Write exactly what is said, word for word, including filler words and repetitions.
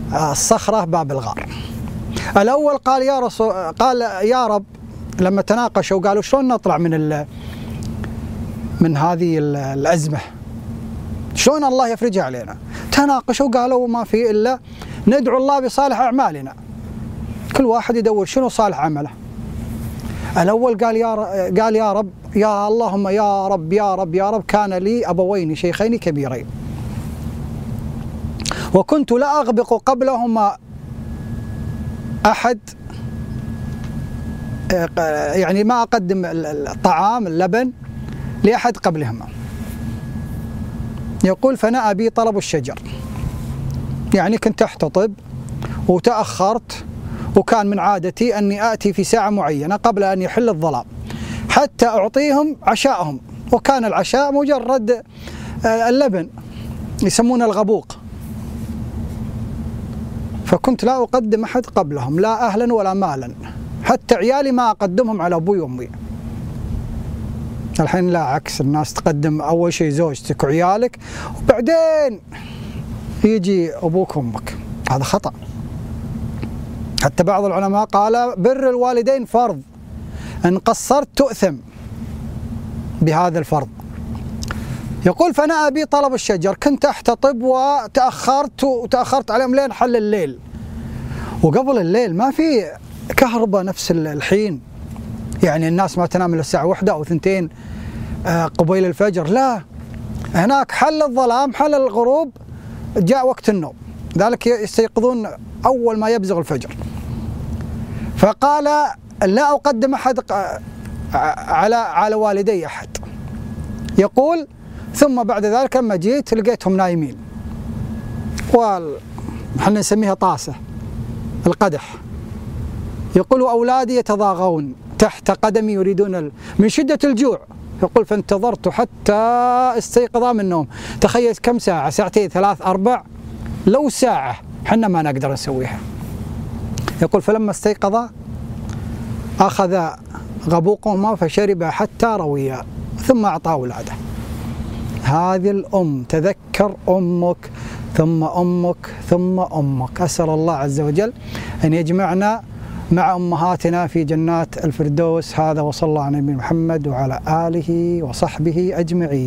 الصخرة باب الغار. الأول قال يا رسول قال يا رب، لما تناقشوا قالوا شلون نطلع من من هذه الأزمة، شلون الله يفرجها علينا؟ تناقشوا قالوا ما في إلا ندعو الله بصالح أعمالنا، كل واحد يدور شنو صالح عمله. الأول قال يا قال يا رب، يا اللهم يا رب يا رب يا رب، كان لي أبوين شيخين كبيرين وكنت لا أغبق قبلهما أحد، يعني ما أقدم الطعام اللبن لأحد قبلهما. يقول فنأى بي طلب الشجر، يعني كنت أحتطب وتأخرت، وكان من عادتي أني آتي في ساعة معينة قبل أن يحل الظلام حتى أعطيهم عشاءهم، وكان العشاء مجرد اللبن يسمونه الغبوق، فكنت لا أقدم أحد قبلهم لا أهلا ولا مالا، حتى عيالي ما أقدمهم على أبوي وأمي. الحين لا، عكس، الناس تقدم أول شيء زوجتك وعيالك وبعدين يجي أبوك وأمك، هذا خطأ. حتى بعض العلماء قال بر الوالدين فرض، إن قصرت تؤثم بهذا الفرض. يقول فنأى بي طلب الشجر، كنت أحتطب وتأخرت وتأخرت عليهم لين حل الليل، وقبل الليل ما في كهرباء نفس الحين، يعني الناس ما تنام إلا الساعة واحدة أو ثنتين قبيل الفجر، لا، هناك حل الظلام حل الغروب جاء وقت النوم، ذلك يستيقظون أول ما يبزغ الفجر. فقال لا أقدم أحد على على والدي أحد. يقول ثم بعد ذلك لما جيت لقيتهم نايمين، وحنا نسميها طاسة القدح. يقول أولادي يتضاغون تحت قدمي يريدون من شدة الجوع. يقول فانتظرت حتى استيقظا من النوم. تخيل كم ساعة، ساعتين ثلاث أربع، لو ساعة حنا ما نقدر نسويها. يقول فلما استيقظا أخذ غبوقهما فشرب حتى رويا ثم أعطى أولاده. هذه الأم، تذكر أمك ثم أمك ثم أمك. أسأل الله عز وجل أن يجمعنا مع أمهاتنا في جنات الفردوس. هذا وصلى الله على نبينا محمد وعلى آله وصحبه أجمعين.